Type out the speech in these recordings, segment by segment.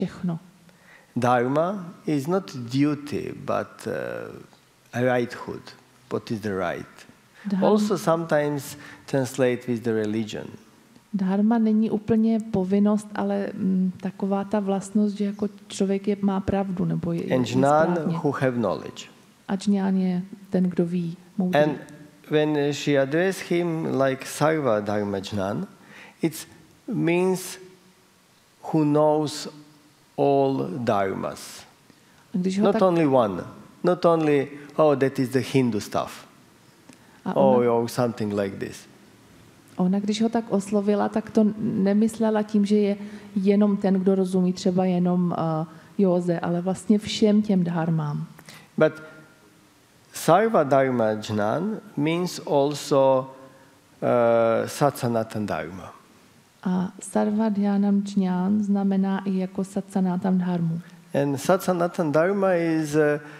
všechno. Dharma is not duty, but righthood. What is the right? Also sometimes translate with the religion. Dharma není úplně povinnost, ale taková ta vlastnost, že jako člověk má pravdu, nebo je Jnan správně. who have knowledge. A jnán je ten, kdo ví, moudrý. And when she addressed him like Sarva Dharma Jnan, it means who knows all dharmas. Not only one. Not only, oh, that is the Hindu stuff. Or something like this. Ona, když ho tak oslovila, tak to nemyslela tím, že je jenom ten, kdo rozumí třeba jenom józe, ale vlastně všem těm dharmám. But Sarva Dharma Jnan means also Satsanatan Dharma. A Sarva Dhyanam Jnán znamená i jako Satsanatan Dharmu. And Satsanatan Dharma is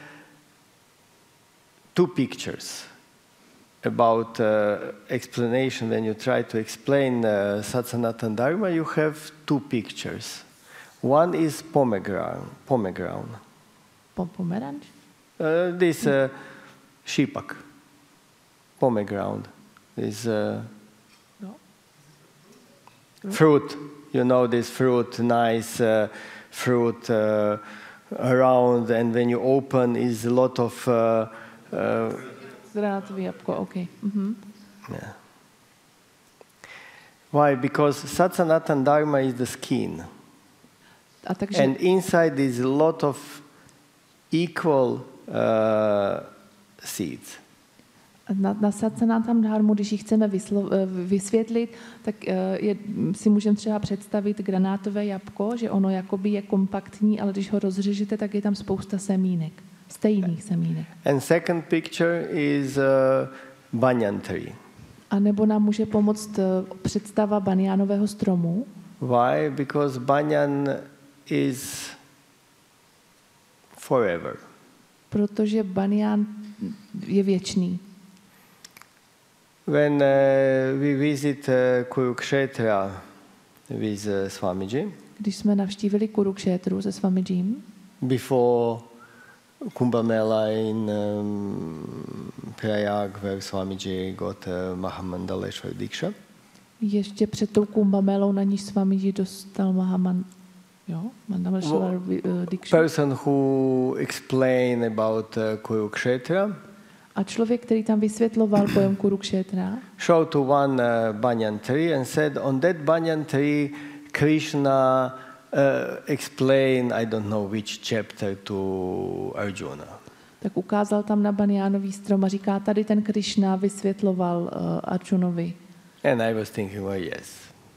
two pictures about explanation. When you try to explain Satsanatan Dharma, you have two pictures. One is pomegranate. Pomeranč? This šipak. Pomegranate is fruit. You know this fruit, nice fruit around, and when you open is a lot of Granátový jabko, okay. Yeah. Why? Because Satsanatan Dharma is the skin. And inside is a lot of equal seeds. Na Satsanatan Dharmu, když ji chceme vysvětlit, tak si můžeme třeba představit granátové jabko, že ono jakoby je kompaktní, ale když ho rozřežete, tak je tam spousta semínek. Stejných semínek. And second picture is banyan tree. A nebo nám může pomoct představa banjánového stromu. Why? Because banyan is forever. Protože banyan je věčný. When we visit Kurukshetra with Swamiji, když jsme navštívili Kurukšetru se Swamijím, before Kumbh Mela in Prayag, where Swamiji got Mahamandaleshwar Diksha. Ještě před tou Kumbh Melou, na níž Swamiji dostal Mandaleshwar Diksha. Person who explained about Kurukshetra. A člověk, který tam vysvětloval pojem Kurukšetra, showed to one banyan tree and said, on that banyan tree, Krishna explain, I don't know which chapter to Arjuna. Tak ukázal tam na banjánový strom a říká, tady ten Krishna vysvětloval Arjunovi. And I was thinking, well, yes.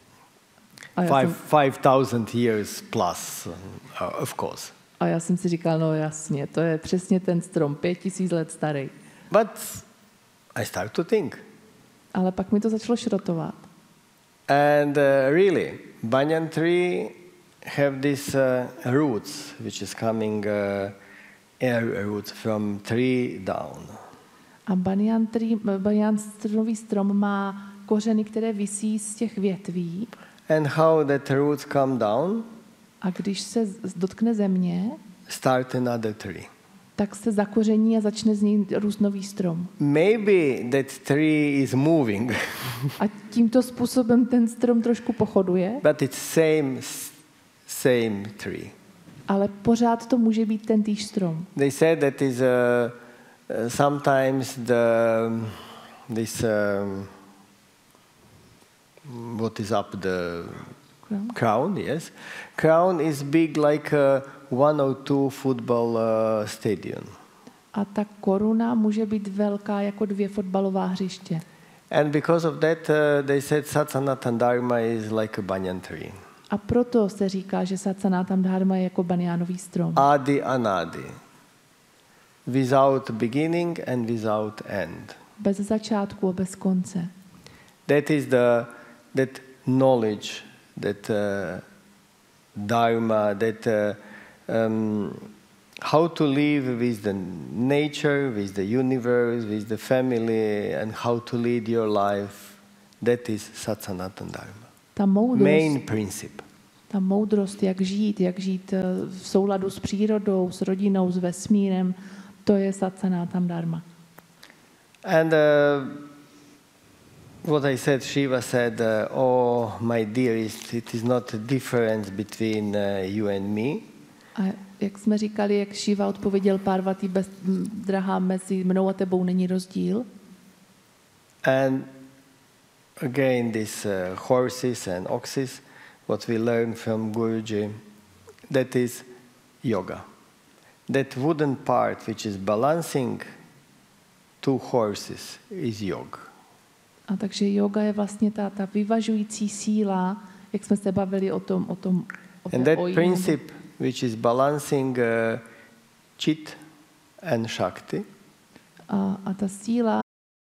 5,000 years plus, of course. A já jsem si říkal, no jasně, to je přesně ten strom, 5,000 let starý. But I start to think. Ale pak mi to začalo šrotovat. And really, banyan tree have these roots, which is coming air roots from tree down. A banyanový strom má kořeny, které visí z těch větví. And how that roots come down? A když se dotkne země, start another tree. Tak se zakoření a začne z něj růst nový strom. Maybe that tree is moving. A tímto způsobem ten strom trošku pochoduje. But it's same tree. Ale pořád to může být ten týž strom. They said that is sometimes this what is up the crown, yes. Crown is big like one or two football stadium. A ta koruna může být velká jako 2 fotbalová hřiště. And because of that, they said Satsanatan Dharma is like a banyan tree. A proto se říká, že Satsanatan Dharma je jako banjánový strom. Adi anadi. Without beginning and without end. Bez začátku a bez konce. That is that knowledge, that dharma, that how to live with the nature, with the universe, with the family, and how to lead your life. That is Satsanatan Dharma. Main principle. ta moudrost, jak žít v souladu s přírodou, s rodinou, s vesmírem, to je Satsanatama Dharma. And what I said, Shiva said, oh, my dearest, it is not a difference between you and me. A jak jsme říkali, jak Shiva odpověděl Parvati, drahá, mezi mnou a tebou není rozdíl. And again, these horses and oxes, what we learn from Guruji, that is yoga. That wooden part which is balancing two horses is yoga. A takže yoga je vlastně ta vyvažující síla, jak jsme se bavili o And that principle which is balancing Chit and Shakti. A ta síla,